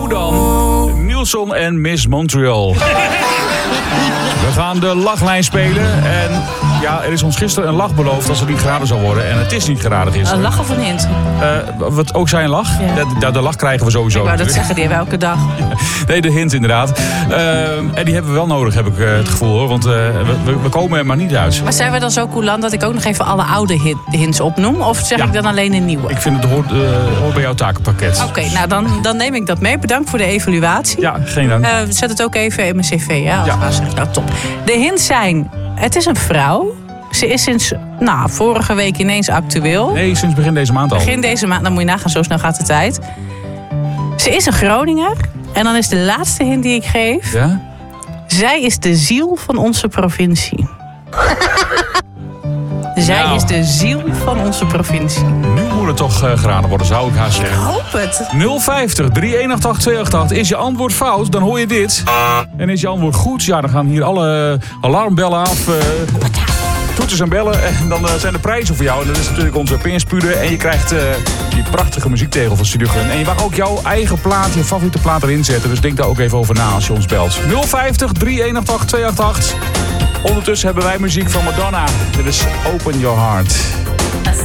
Nou dan, Nielsen en Miss Montreal. We gaan de lachlijn spelen. En ja, er is ons gisteren een lach beloofd als het niet geraden zou worden. En het is niet geraden gisteren. Een lach of een hint? Wat ook zijn lach? Ja. De lach krijgen we sowieso. Ik wou dat zeggen, die hebben we elke dag. Nee, de hint inderdaad. En die hebben we wel nodig, heb ik het gevoel hoor. Want we komen er maar niet uit. Maar zijn we dan zo coulant dat ik ook nog even alle oude hints opnoem? Of zeg ik dan alleen een nieuwe? Ik vind het hoort bij jouw takenpakket. Oké, nou dan neem ik dat mee. Bedankt voor de evaluatie. Ja, geen dank. Zet het ook even in mijn cv. Ja, nou, top. De hints zijn, het is een vrouw. Ze is sinds vorige week ineens actueel. Nee, sinds begin deze maand al. Begin deze maand, dan moet je nagaan, zo snel gaat de tijd. Ze is een Groninger. En dan is de laatste hint die ik geef. Ja? Zij is de ziel van onze provincie. Zij is de ziel van onze provincie. Nu moet het toch geraden worden, zou ik haast zeggen. Ik hoop het. 050 318 288. Is je antwoord fout, dan hoor je dit. En is je antwoord goed, ja, dan gaan hier alle alarmbellen af. Toeters en bellen. En dan zijn de prijzen voor jou. En dat is natuurlijk onze pinspuder. En je krijgt die prachtige muziektegel van Studio Gun. En je mag ook jouw eigen plaat, je favoriete plaat erin zetten. Dus denk daar ook even over na als je ons belt. 050 318 288. Ondertussen hebben wij muziek van Madonna. Dit is Open Your Heart.